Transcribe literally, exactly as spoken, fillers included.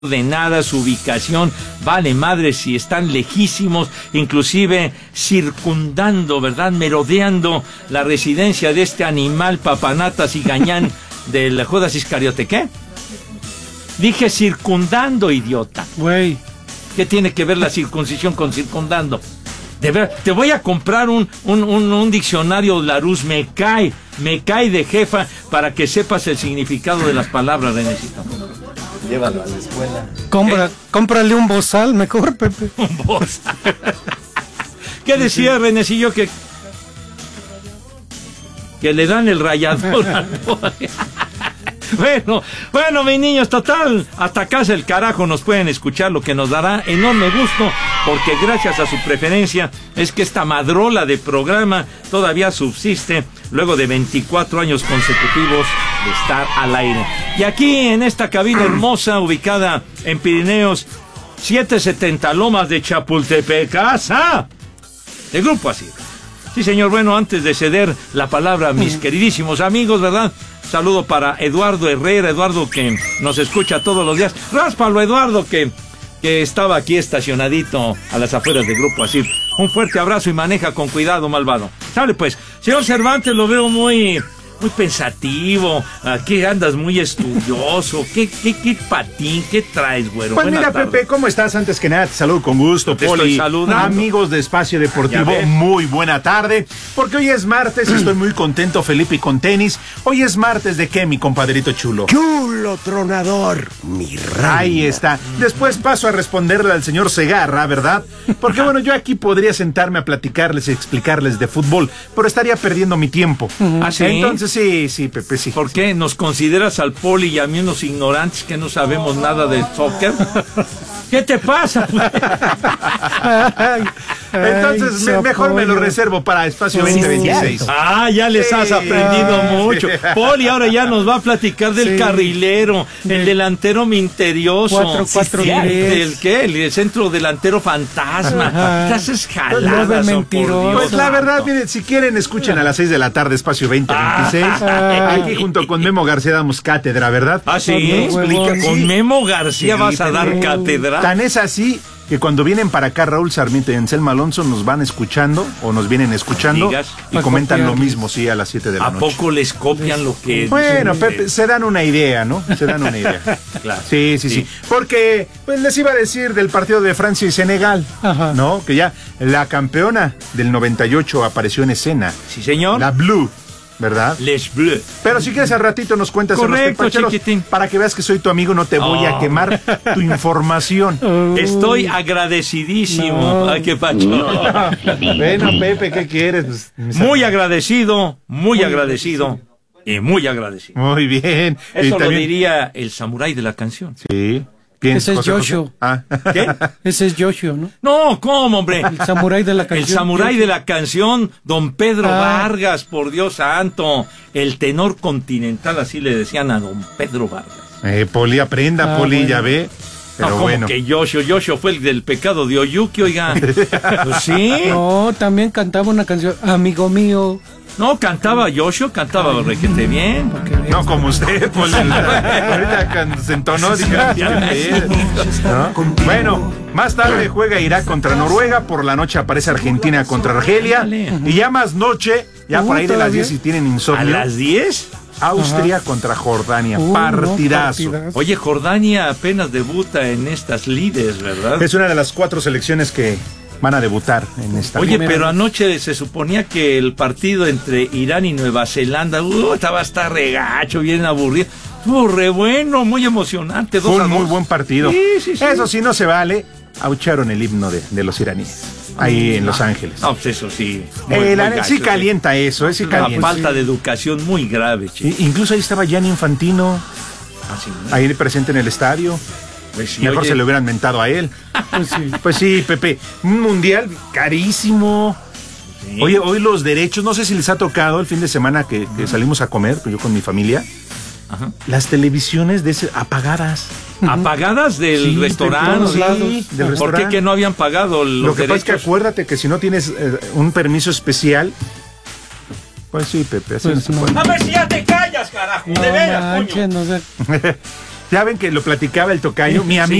ordenada, su ubicación, vale madre si están lejísimos, inclusive circundando, ¿verdad? Merodeando la residencia de este animal papanatas y gañán del Judas Iscariote. ¿Qué? Dije circundando, idiota. Güey. ¿Qué tiene que ver la circuncisión con circundando? De verdad, te voy a comprar un, un, un, un diccionario Larousse, me cae, me cae de jefa para que sepas el significado de las palabras, Renecito. Llévalo a la escuela. Compra, ¿Eh? Cómprale un bozal mejor, Pepe. Un bozal. ¿Qué decía sí. Renecillo? Que, que le dan el rallador al pobre. Bueno, bueno, mis niños, total, hasta casa el carajo nos pueden escuchar, lo que nos dará enorme gusto, porque gracias a su preferencia es que esta madrola de programa todavía subsiste luego de veinticuatro años consecutivos de estar al aire. Y aquí en esta cabina hermosa ubicada en Pirineos setecientos setenta Lomas de Chapultepec, casa de Grupo Asir. Sí, señor, bueno, antes de ceder la palabra a mis queridísimos amigos, ¿verdad? Saludo para Eduardo Herrera, Eduardo que nos escucha todos los días. Ráspalo, Eduardo, que, que estaba aquí estacionadito a las afueras del Grupo Asir. Un fuerte abrazo y maneja con cuidado, malvado. Sale pues, señor Cervantes, lo veo muy... muy pensativo, aquí andas muy estudioso, ¿qué, qué, qué patín, qué traes, güero? Pues Buena mira, tarde. Pepe, ¿cómo estás? Antes que nada, te saludo con gusto, te Poli. Estoy saludando. Amigos de Espacio Deportivo, muy buena tarde, porque hoy es martes, estoy muy contento, Felipe, y con tenis. Hoy es martes de qué, mi compadrito chulo. Chulo tronador, mi reina. Ahí está. Después paso a responderle al señor Segarra, ¿verdad? Porque bueno, yo aquí podría sentarme a platicarles y explicarles de fútbol, pero estaría perdiendo mi tiempo. ¿Ah, sí? Entonces sí, sí, Pepe. Sí. ¿Por qué? ¿Nos consideras al Poli y a mí unos ignorantes que no sabemos nada de soccer? ¿Qué te pasa? Entonces, me, mejor me lo reservo para Espacio veinte veintiséis. Ah, ya les sí. has aprendido Ay. mucho. Poli ahora ya nos va a platicar del sí. carrilero, el delantero misterioso. Cuatro, cuatro, sí, ¿El qué? El centro delantero fantasma. Te haces jaladas, oh, por Pues la verdad, miren, si quieren, escuchen a las seis de la tarde Espacio veinte veintiséis. Ah. Aquí junto con Memo García damos cátedra, ¿verdad? Ah, sí. Explica. Con sí. Memo García sí, vas a dar cátedra. Tan es así que cuando vienen para acá Raúl Sarmiento y Anselmo Alonso nos van escuchando o nos vienen escuchando Digas, y comentan lo mismo, sí, a las siete de la ¿A noche. ¿A poco les copian lo que Bueno, dicen? Pepe, se dan una idea, ¿no? Se dan una idea. Claro. Sí, sí, sí, sí. Porque pues les iba a decir del partido de Francia y Senegal, Ajá. ¿no? Que ya la campeona del noventa y ocho apareció en escena. Sí, señor. La Blue. ¿Verdad? Les Bleus. Pero si quieres al ratito nos cuentas Correcto, en los chiquitín. Para que veas que soy tu amigo, no te voy oh. a quemar tu información. Uh, Estoy agradecidísimo. No. Ay, qué pacho. No. Bueno, Pepe, ¿qué quieres? Pues, muy agradecido, muy, muy agradecido. agradecido. Y muy agradecido. Muy bien. Eso y lo también... diría el samurái de la canción. Sí. ¿Quién? Ese es José, Joshua. José? Ah. ¿Qué? Ese es Joshua, ¿no? No, ¿cómo, hombre? El samurái de la canción. El samurái de la canción, don Pedro ah. Vargas, por Dios santo. El tenor continental, así le decían a don Pedro Vargas. Eh, Poli, aprenda, ah, Poli, bueno. ya ve. Pero no, bueno. que Yoshio, Yoshio fue el del pecado de Oyuki, oiga. Pues sí. No, también cantaba una canción, amigo mío. No, cantaba Yoshio, cantaba Ay, requete bien. No, como usted, Poli. Ahorita cuando se entonó, dije, ¿no? Bueno, más tarde juega Irak contra Noruega, por la noche aparece Argentina contra Argelia, y ya más noche, ya por ahí de las diez si tienen insomnio. ¿A las diez? Austria Ajá. contra Jordania, uh, partidazo. No, partidazo. Oye, Jordania apenas debuta en estas lides, ¿verdad? Es una de las cuatro selecciones que van a debutar en esta. Oye, pero anoche se suponía que el partido entre Irán y Nueva Zelanda, uh, estaba hasta regacho, bien aburrido. Estuvo re bueno, muy emocionante. Fue un muy buen partido. Sí, sí, sí. Eso sí no se vale. Aucharon el himno de, de los iraníes. Ahí en Los Ángeles. No, pues eso sí. Muy, eh, muy la, gacho, sí calienta eh. eso, eh, sí calienta. Una falta de educación muy grave, chico. Incluso ahí estaba Gianni Infantino. Ah, sí, ¿no? Ahí presente en el estadio. Pues sí, Mejor oye. se le hubieran mentado a él. Pues sí, pues sí, Pepe. Un mundial carísimo. Sí. Oye, hoy los derechos, no sé si les ha tocado el fin de semana que, que salimos a comer, pues yo con mi familia. Ajá. Las televisiones de ese, apagadas. ¿Apagadas del sí, restaurante? Sí, del ¿Por restaurante. qué que no habían pagado los Lo que derechos? pasa es que acuérdate que si no tienes eh, un permiso especial, pues sí, Pepe, así pues no se puede. A ver si ya te callas, carajo. No, de veras, manches, coño. No sé. Ya ven que lo platicaba el tocayo, mi amigo.